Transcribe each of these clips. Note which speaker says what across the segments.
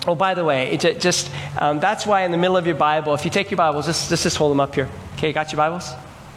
Speaker 1: Oh, by the way, that's why in the middle of your Bible, if you take your Bibles, just hold them up here. Okay, got your Bibles?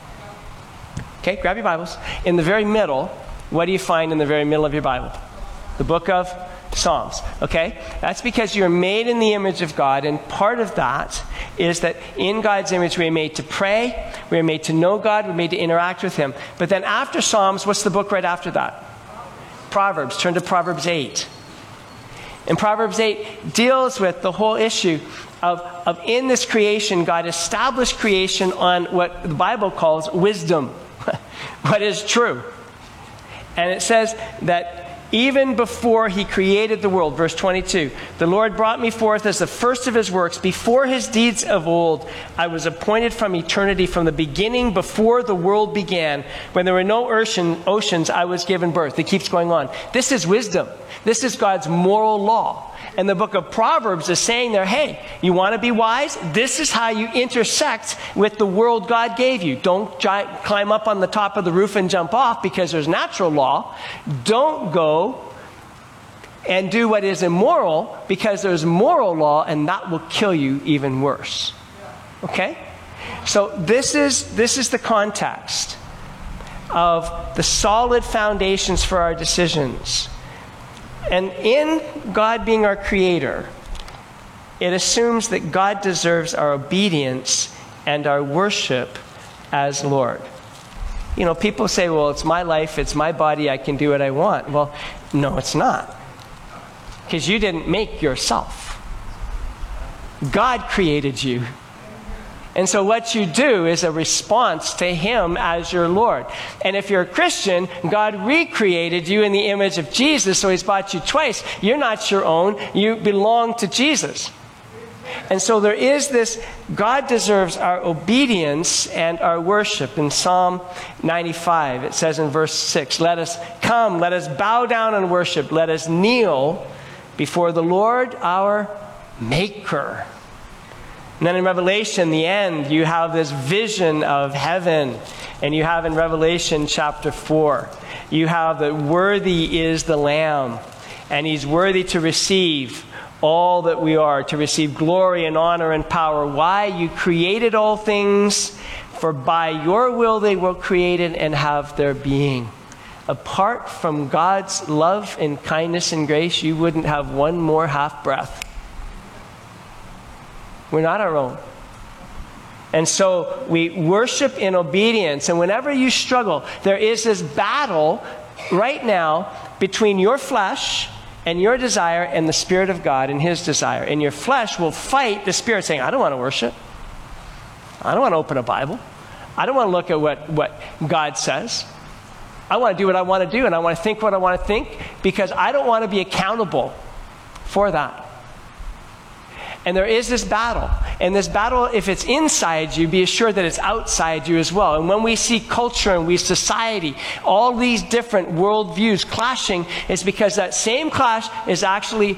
Speaker 1: Okay, grab your Bibles. In the very middle, what do you find in the very middle of your Bible? The book of Psalms, okay? That's because you're made in the image of God, and part of that is that in God's image we are made to pray, we are made to know God, we're made to interact with Him. But then after Psalms, what's the book right after that? Proverbs. Turn to Proverbs 8. And Proverbs 8 deals with the whole issue of in this creation, God established creation on what the Bible calls wisdom, what is true. And it says that even before He created the world, verse 22, the Lord brought me forth as the first of His works, before His deeds of old. I was appointed from eternity, from the beginning, before the world began. When there were no oceans, I was given birth. It keeps going on. This is wisdom. This is God's moral law. And the book of Proverbs is saying there, hey, you want to be wise? This is how you intersect with the world God gave you. Don't climb up on the top of the roof and jump off because there's natural law. Don't go and do what is immoral because there's moral law, and that will kill you even worse. Okay? So this is the context of the solid foundations for our decisions. And in God being our creator, it assumes that God deserves our obedience and our worship as Lord. You know, people say, well, it's my life, it's my body, I can do what I want. Well, no, it's not. Because you didn't make yourself. God created you. And so what you do is a response to Him as your Lord. And if you're a Christian, God recreated you in the image of Jesus, so He's bought you twice. You're not your own. You belong to Jesus. And so there is this, God deserves our obedience and our worship. In Psalm 95, it says in verse 6, let us come, let us bow down and worship. Let us kneel before the Lord our Maker. And then in Revelation, the end, you have this vision of heaven. And you have in Revelation chapter 4, you have that worthy is the Lamb. And He's worthy to receive all that we are, to receive glory and honor and power. Why? You created all things, for by your will they were created and have their being. Apart from God's love and kindness and grace, you wouldn't have one more half breath. We're not our own. And so we worship in obedience. And whenever you struggle, there is this battle right now between your flesh and your desire and the Spirit of God and His desire. And your flesh will fight the Spirit saying, I don't want to worship. I don't want to open a Bible. I don't want to look at what God says. I want to do what I want to do, and I want to think what I want to think because I don't want to be accountable for that. And there is this battle. And this battle, if it's inside you, be assured that it's outside you as well. And when we see culture and we society, all these different worldviews clashing, it's because that same clash is actually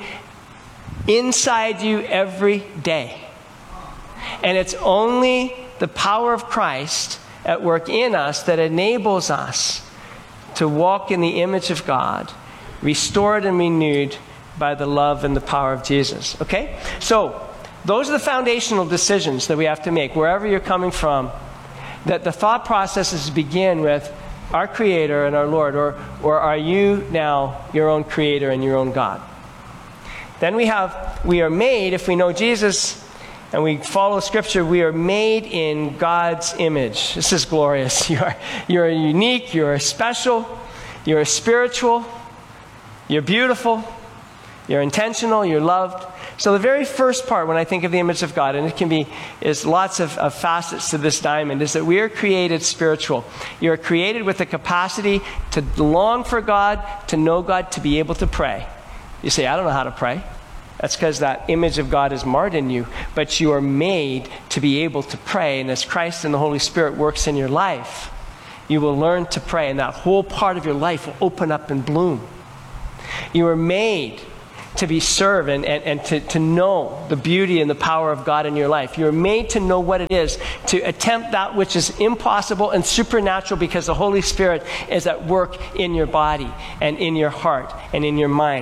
Speaker 1: inside you every day. And it's only the power of Christ at work in us that enables us to walk in the image of God, restored and renewed by the love and the power of Jesus. Okay? So, those are the foundational decisions that we have to make, wherever you're coming from, that the thought processes begin with our Creator and our Lord, or are you now your own Creator and your own God? Then we are made, if we know Jesus and we follow Scripture, we are made in God's image. This is glorious. You're unique, you're special, you're spiritual, you're beautiful, you're intentional, you're loved. So the very first part when I think of the image of God, and it is lots of facets to this diamond, is that we are created spiritual. You are created with the capacity to long for God, to know God, to be able to pray. You say, I don't know how to pray. That's because that image of God is marred in you. But you are made to be able to pray. And as Christ and the Holy Spirit works in your life, you will learn to pray. And that whole part of your life will open up and bloom. You are made to be served and to know the beauty and the power of God in your life. You're made to know what it is to attempt that which is impossible and supernatural because the Holy Spirit is at work in your body and in your heart and in your mind.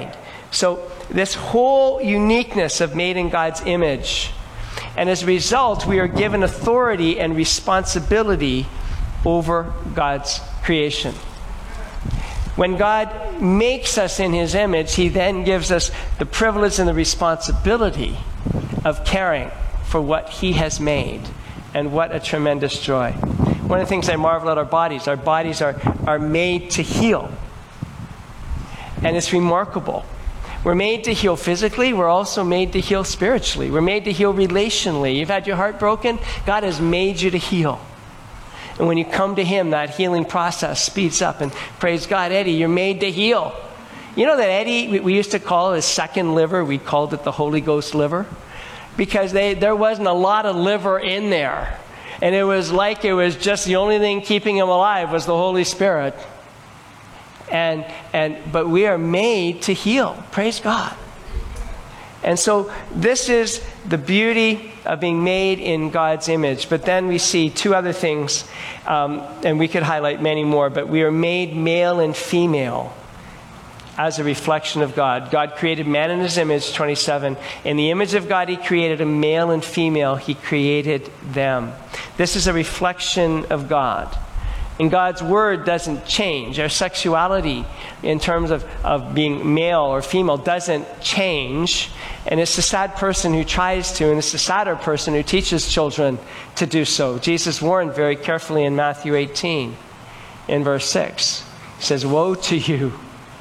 Speaker 1: So this whole uniqueness of made in God's image. And as a result, we are given authority and responsibility over God's creation. When God makes us in his image, he then gives us the privilege and the responsibility of caring for what he has made. And what a tremendous joy. One of the things I marvel at our bodies are made to heal. And it's remarkable. We're made to heal physically. We're also made to heal spiritually. We're made to heal relationally. You've had your heart broken. God has made you to heal. And when you come to him, that healing process speeds up. And praise God, Eddie, you're made to heal. You know that Eddie, we used to call his second liver, we called it the Holy Ghost liver. Because there wasn't a lot of liver in there. And it was like it was just the only thing keeping him alive was the Holy Spirit. But we are made to heal. Praise God. And so this is the beauty of being made in God's image. But then we see two other things, and we could highlight many more, but we are made male and female as a reflection of God. God created man in his image, 27. In the image of God, he created a male and female. He created them. This is a reflection of God. And God's word doesn't change. Our sexuality in terms of being male or female doesn't change. And it's the sad person who tries to, and it's the sadder person who teaches children to do so. Jesus warned very carefully in Matthew 18, in verse 6. He says, Woe to you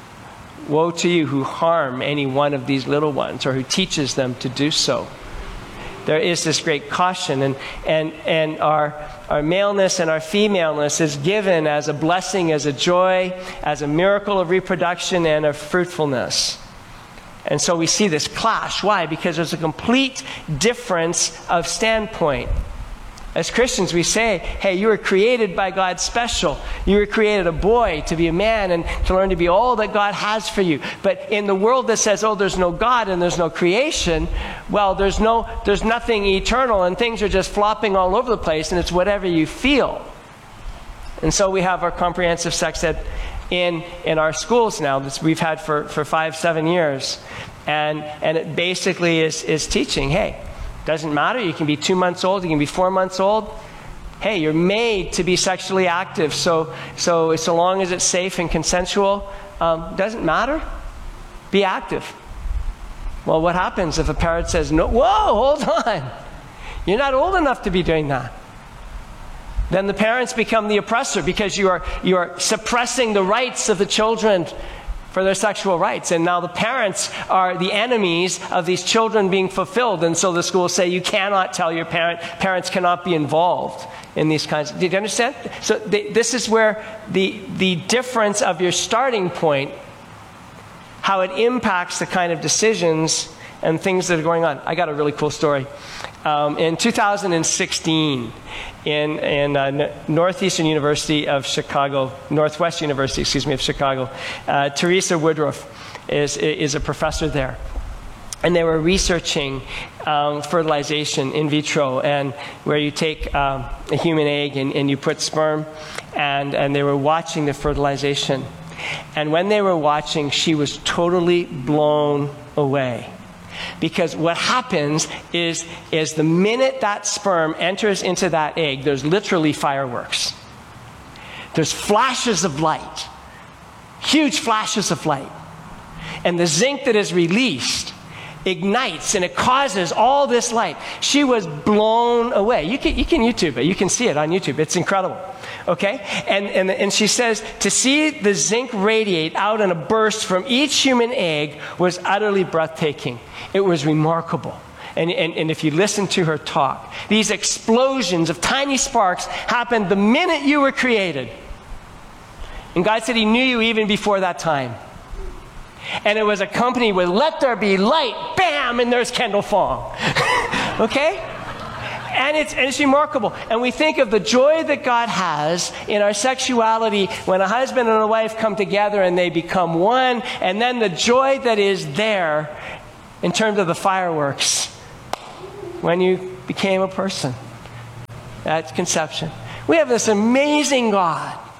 Speaker 1: who harm any one of these little ones, or who teaches them to do so. There is this great caution, and our maleness and our femaleness is given as a blessing, as a joy, as a miracle of reproduction and of fruitfulness. And so we see this clash. Why? Because there's a complete difference of standpoint. As Christians, we say, hey, you were created by God special. You were created a boy to be a man and to learn to be all that God has for you. But in the world that says, oh, there's no God and there's no creation, well, there's nothing eternal and things are just flopping all over the place and it's whatever you feel. And so we have our comprehensive sex ed in our schools now that we've had for 5-7 years. And it basically is teaching, hey, doesn't matter. You can be 2 months old. You can be 4 months old. Hey, you're made to be sexually active. So long as it's safe and consensual, doesn't matter. Be active. Well, what happens if a parent says, no, whoa, hold on. You're not old enough to be doing that. Then the parents become the oppressor because you are suppressing the rights of the children for their sexual rights. And now the parents are the enemies of these children being fulfilled. And so the schools say you cannot tell your parents cannot be involved in these kinds. Did you understand? So this is where the difference of your starting point, how it impacts the kind of decisions and things that are going on. I got a really cool story. In 2016, in Northwest University of Chicago, Teresa Woodruff is a professor there. And they were researching fertilization in vitro, and where you take a human egg and you put sperm, and they were watching the fertilization. And when they were watching, she was totally blown away. Because what happens is the minute that sperm enters into that egg, there's literally fireworks. There's flashes of light, huge flashes of light. And the zinc that is released ignites, and it causes all this light. She was blown away. You can YouTube it. You can see it on YouTube. It's incredible. Okay? And she says to see the zinc radiate out in a burst from each human egg was utterly breathtaking. It was remarkable. And if you listen to her talk, these explosions of tiny sparks happened the minute you were created. And God said he knew you even before that time. And it was accompanied with, let there be light, bam, and there's Kendall Fong. Okay? And it's remarkable. And we think of the joy that God has in our sexuality when a husband and a wife come together and they become one, and then the joy that is there in terms of the fireworks when you became a person. That's conception. We have this amazing God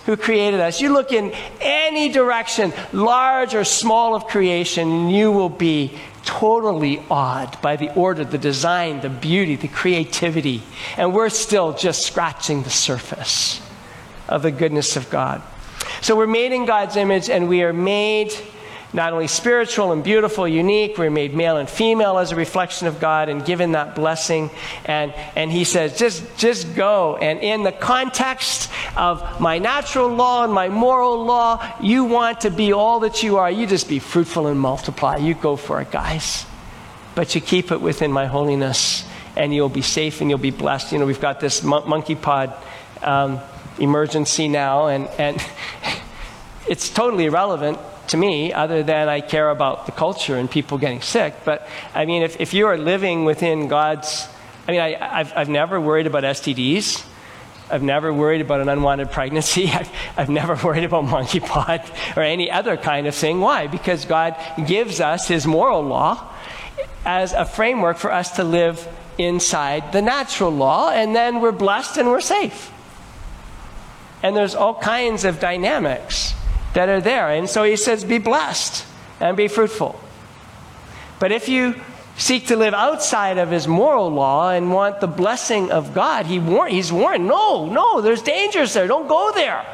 Speaker 1: who created us. You look in any direction, large or small of creation, and you will be totally awed by the order, the design, the beauty, the creativity. And we're still just scratching the surface of the goodness of God. So we're made in God's image, and we are made not only spiritual and beautiful, unique, we're made male and female as a reflection of God and given that blessing. And he says, just go. And in the context of my natural law and my moral law, you want to be all that you are. You just be fruitful and multiply. You go for it, guys. But you keep it within my holiness, and you'll be safe and you'll be blessed. You know, we've got this monkey pod emergency now, and it's totally irrelevant to me, other than I care about the culture and people getting sick. But I mean, if you are living within God's, I mean, I've never worried about STDs. I've never worried about an unwanted pregnancy. I've never worried about monkeypox or any other kind of thing. Why? Because God gives us his moral law as a framework for us to live inside the natural law, and then we're blessed and we're safe. And there's all kinds of dynamics that are there. And so he says, be blessed and be fruitful. But if you seek to live outside of his moral law and want the blessing of God, he's warned, no, there's dangers there. Don't go there.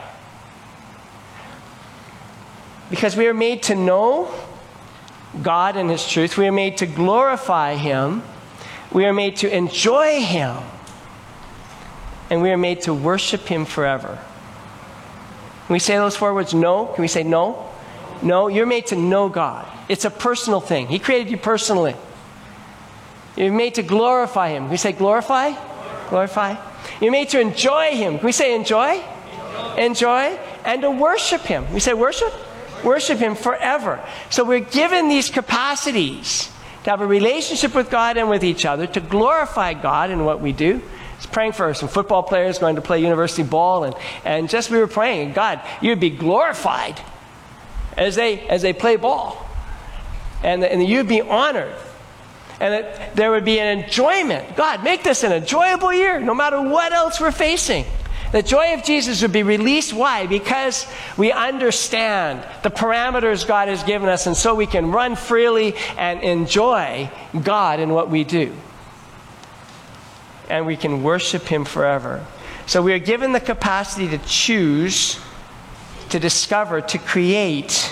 Speaker 1: Because we are made to know God and his truth. We are made to glorify him. We are made to enjoy him. And we are made to worship him forever. Can we say those 4 words? No? Can we say no? No, you're made to know God. It's a personal thing. He created you personally. You're made to glorify him. Can we say glorify? Glorify. You're made to enjoy him. Can we say enjoy? Enjoy. And to worship him. Can we say worship? Worship him forever. So we're given these capacities to have a relationship with God and with each other, to glorify God in what we do. I was praying for some football players going to play university ball, and just we were praying, God, you'd be glorified as they play ball, and you'd be honored, and that there would be an enjoyment. God, make this an enjoyable year, no matter what else we're facing. The joy of Jesus would be released. Why? Because we understand the parameters God has given us, and so we can run freely and enjoy God in what we do. And we can worship him forever. So we are given the capacity to choose, to discover, to create,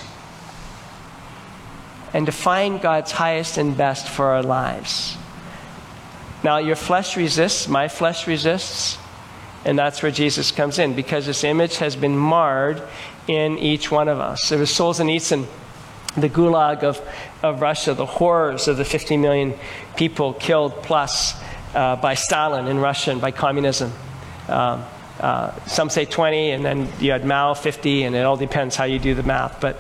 Speaker 1: and to find God's highest and best for our lives. Now, your flesh resists, my flesh resists, and that's where Jesus comes in, because this image has been marred in each one of us. There was Solzhenitsyn, the gulag of Russia, the horrors of the 50 million people killed plus by Stalin in Russia and by communism. Some say 20, and then you had Mao 50, and it all depends how you do the math. But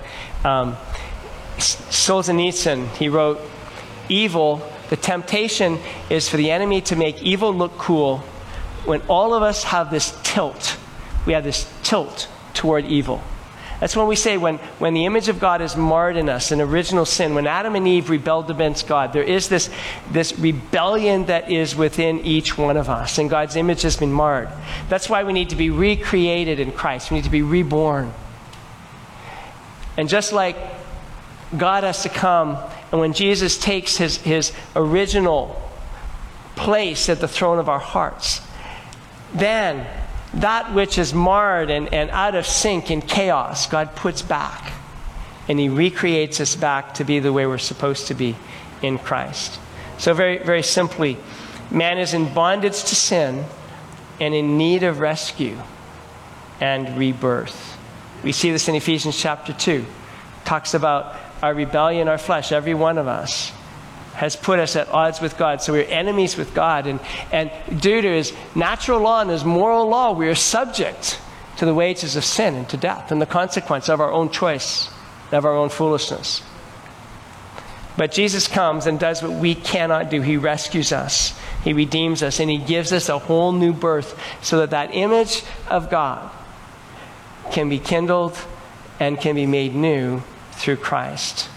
Speaker 1: Solzhenitsyn, he wrote, evil, the temptation is for the enemy to make evil look cool when all of us have this tilt. We have this tilt toward evil. That's when we say when the image of God is marred in us, in original sin, when Adam and Eve rebelled against God, there is this rebellion that is within each one of us, and God's image has been marred. That's why we need to be recreated in Christ. We need to be reborn. And just like God has to come, and when Jesus takes his original place at the throne of our hearts, then that which is marred and out of sync in chaos, God puts back. And he recreates us back to be the way we're supposed to be in Christ. So very, very simply, man is in bondage to sin and in need of rescue and rebirth. We see this in Ephesians chapter 2. It talks about our rebellion, our flesh. Every one of us has put us at odds with God. So we're enemies with God. And due to his natural law and his moral law, we are subject to the wages of sin and to death and the consequence of our own choice, of our own foolishness. But Jesus comes and does what we cannot do. He rescues us. He redeems us. And he gives us a whole new birth so that that image of God can be kindled and can be made new through Christ.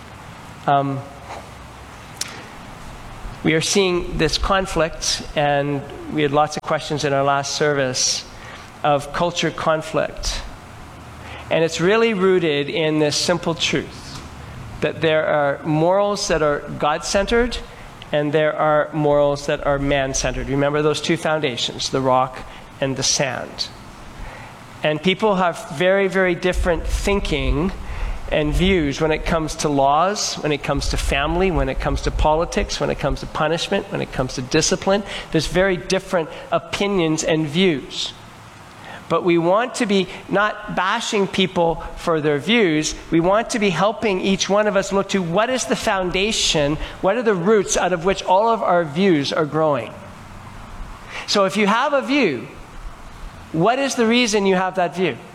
Speaker 1: We are seeing this conflict, and we had lots of questions in our last service, of culture conflict And it's really rooted in this simple truth, that there are morals that are God-centered, and there are morals that are man-centered. Remember those two foundations, the rock and the sand. And people have very, very different thinking and views when it comes to laws, when it comes to family, when it comes to politics, when it comes to punishment, when it comes to discipline. There's very different opinions and views. But we want to be not bashing people for their views. We want to be helping each one of us look to what is the foundation, what are the roots out of which all of our views are growing. So if you have a view, what is the reason you have that view?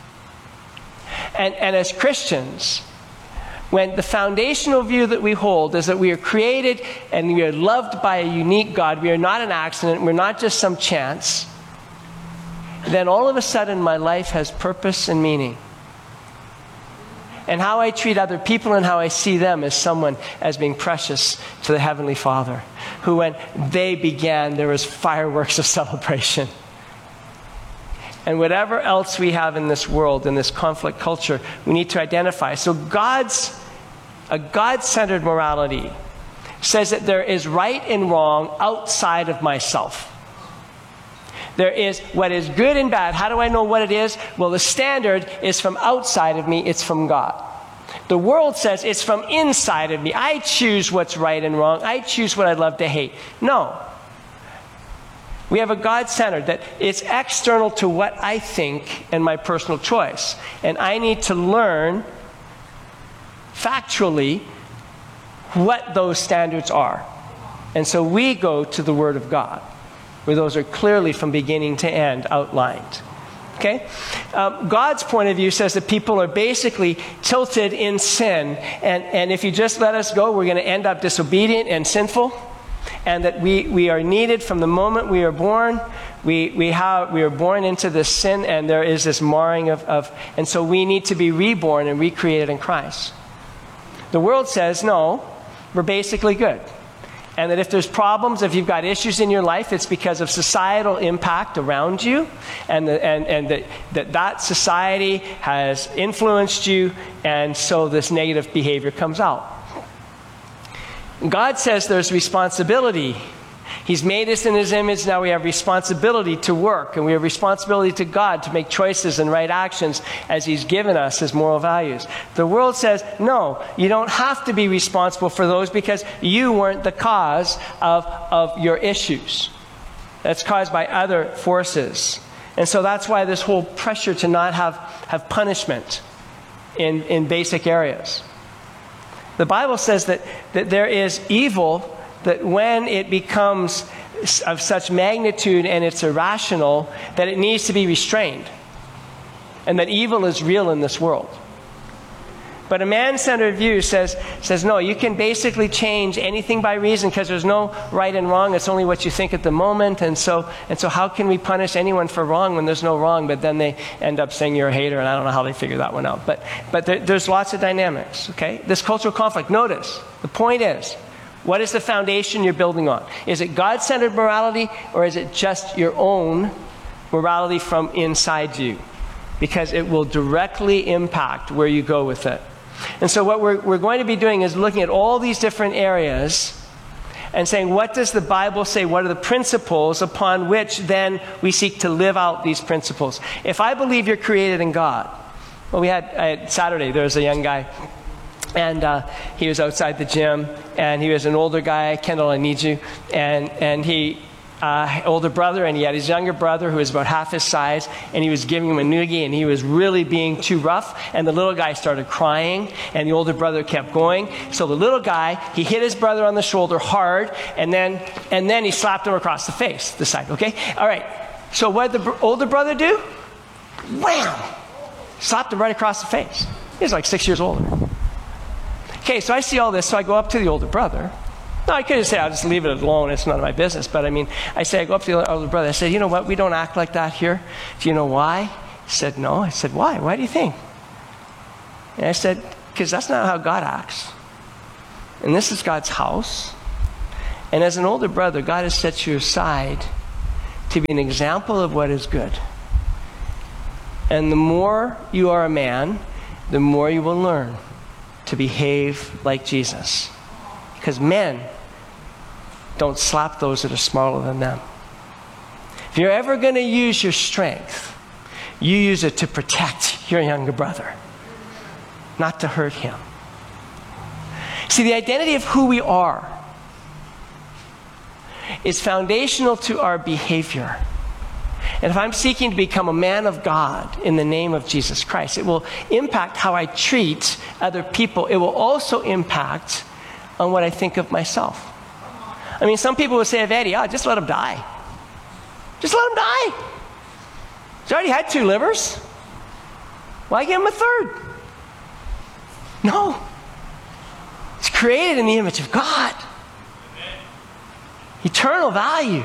Speaker 1: And as Christians, when the foundational view that we hold is that we are created and we are loved by a unique God, we are not an accident, we're not just some chance, then all of a sudden my life has purpose and meaning. And how I treat other people and how I see them as being precious to the Heavenly Father, who when they began, there was fireworks of celebration. And whatever else we have in this world, in this conflict culture, we need to identify. So a God-centered morality says that there is right and wrong outside of myself. There is what is good and bad. How do I know what it is? Well, the standard is from outside of me. It's from God. The world says it's from inside of me. I choose what's right and wrong. I choose what I love to hate. No. We have a God-centered that it's external to what I think and my personal choice. And I need to learn factually what those standards are. And so we go to the Word of God, where those are clearly from beginning to end outlined. Okay? God's point of view says that people are basically tilted in sin. And if you just let us go, we're going to end up disobedient and sinful. And that we are needed from the moment we are born. We are born into this sin, and there is this marring and so we need to be reborn and recreated in Christ. The world says, no, we're basically good. And that if there's problems, if you've got issues in your life, it's because of societal impact around you, and that society has influenced you, and so this negative behavior comes out. God says there's responsibility. He's made us in His image. Now we have responsibility to work, and we have responsibility to God to make choices and right actions as He's given us His moral values. The world says, no, you don't have to be responsible for those because you weren't the cause of your issues. That's caused by other forces. And so that's why this whole pressure to not have punishment in basic areas. The Bible says that there is evil, that when it becomes of such magnitude and it's irrational, that it needs to be restrained. And that evil is real in this world. But a man-centered view says, no, you can basically change anything by reason because there's no right and wrong. It's only what you think at the moment. And so how can we punish anyone for wrong when there's no wrong? But then they end up saying you're a hater, and I don't know how they figure that one out. But there's lots of dynamics, okay? This cultural conflict, notice, the point is, what is the foundation you're building on? Is it God-centered morality, or is it just your own morality from inside you? Because it will directly impact where you go with it. And so what we're going to be doing is looking at all these different areas and saying, what does the Bible say? What are the principles upon which then we seek to live out these principles? If I believe you're created in God, well, Saturday, there was a young guy, and he was outside the gym, and he was an older guy. Kendall, I need you. And he, older brother, and he had his younger brother who was about half his size, and he was giving him a noogie, and he was really being too rough, and the little guy started crying, and the older brother kept going. So the little guy, he hit his brother on the shoulder hard, and then he slapped him across the face, this side, okay? All right, so what did the older brother do? Wham! Slapped him right across the face. He was like 6 years older. Okay, so I see all this, so I go up to the older brother. No, I could just say, I'll just leave it alone, it's none of my business. But I go up to the older brother, I said, you know what, we don't act like that here. Do you know why? He said, no. I said, why? Why do you think? And I said, because that's not how God acts. And this is God's house. And as an older brother, God has set you aside to be an example of what is good. And the more you are a man, the more you will learn to behave like Jesus. Because men don't slap those that are smaller than them. If you're ever going to use your strength, you use it to protect your younger brother, not to hurt him. See, the identity of who we are is foundational to our behavior. And if I'm seeking to become a man of God in the name of Jesus Christ, it will impact how I treat other people. It will also impact on what I think of myself. I mean, some people will say of Eddie, just let him die. Just let him die. He's already had 2 livers. Why give him a 3rd? No. He's created in the image of God. Eternal value.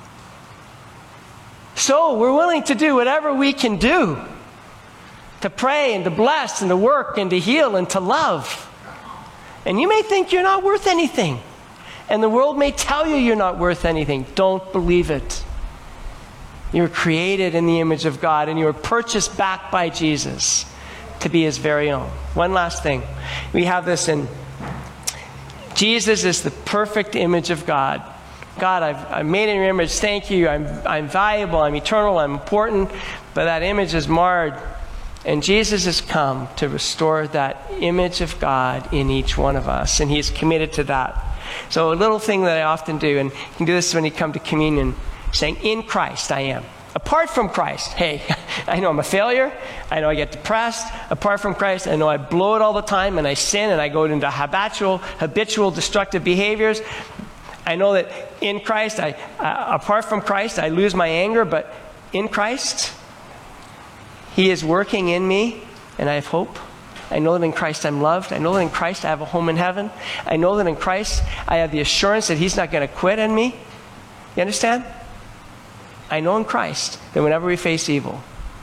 Speaker 1: So we're willing to do whatever we can do to pray and to bless and to work and to heal and to love. And you may think you're not worth anything. And the world may tell you you're not worth anything. Don't believe it. You were created in the image of God, and you were purchased back by Jesus to be his very own. One last thing. We have this in Jesus is the perfect image of God. God, I'm made in your image. Thank you. I'm valuable. I'm eternal. I'm important. But that image is marred. And Jesus has come to restore that image of God in each one of us. And he's committed to that. So a little thing that I often do, and you can do this when you come to communion, saying, in Christ I am. Apart from Christ, hey, I know I'm a failure. I know I get depressed. Apart from Christ, I know I blow it all the time and I sin and I go into habitual destructive behaviors. I know that in Christ, apart from Christ, I lose my anger, but in Christ, he is working in me and I have hope. I know that in Christ I'm loved. I know that in Christ I have a home in heaven. I know that in Christ I have the assurance that he's not going to quit on me. You understand? I know in Christ that whenever we face evil,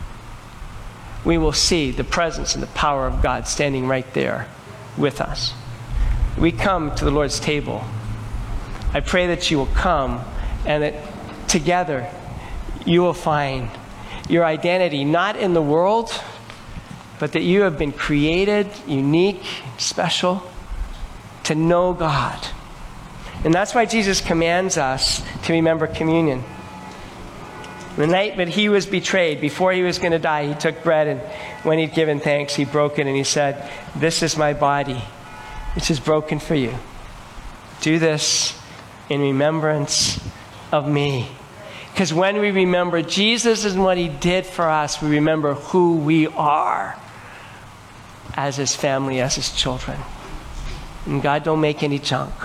Speaker 1: we will see the presence and the power of God standing right there with us. We come to the Lord's table. I pray that you will come and that together you will find your identity not in the world, but that you have been created, unique, special, to know God. And that's why Jesus commands us to remember communion. The night that he was betrayed, before he was going to die, he took bread, and when he'd given thanks, he broke it and he said, "This is my body, which is broken for you. Do this in remembrance of me." Because when we remember Jesus and what he did for us, we remember who we are as his family, as his children. And God don't make any junk.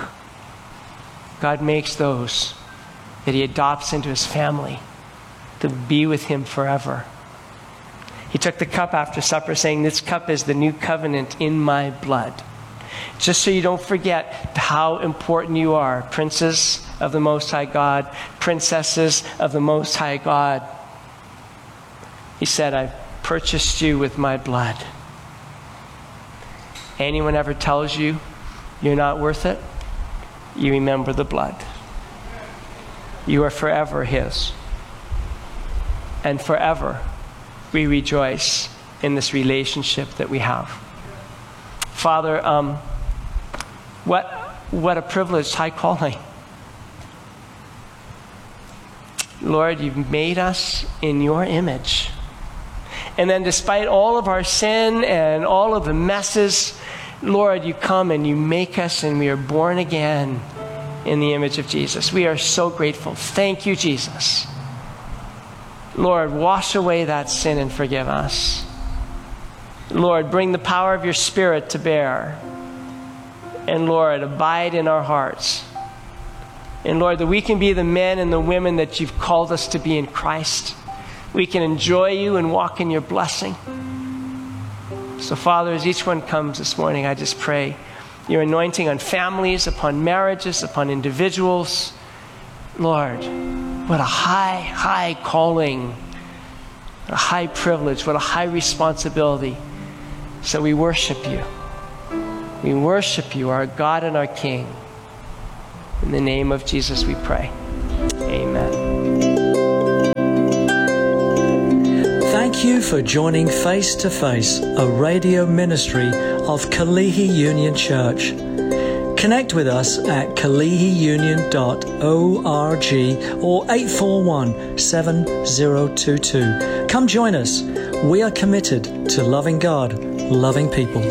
Speaker 1: God makes those that he adopts into his family to be with him forever. He took the cup after supper saying, "This cup is the new covenant in my blood." Just so you don't forget how important you are, princes of the Most High God, princesses of the Most High God. He said, "I've purchased you with my blood." Anyone ever tells you you're not worth it, you remember the blood. You are forever his. And forever we rejoice in this relationship that we have. Father, what a privileged high calling. Lord, you've made us in your image. And then despite all of our sin and all of the messes, Lord, you come and you make us, and we are born again in the image of Jesus. We are so grateful. Thank you, Jesus. Lord, wash away that sin and forgive us. Lord, bring the power of your Spirit to bear. And Lord, abide in our hearts. And Lord, that we can be the men and the women that you've called us to be in Christ. We can enjoy you and walk in your blessing. So Father, as each one comes this morning, I just pray your anointing on families, upon marriages, upon individuals. Lord, what a high calling, a high privilege, what a high responsibility. So we worship you. We worship you, our God and our King. In the name of Jesus we pray. Amen.
Speaker 2: Thank you for joining Face to Face, a radio ministry of Kalihi Union Church. Connect with us at kalihiunion.org or 841-7022. Come join us. We are committed to loving God, loving people.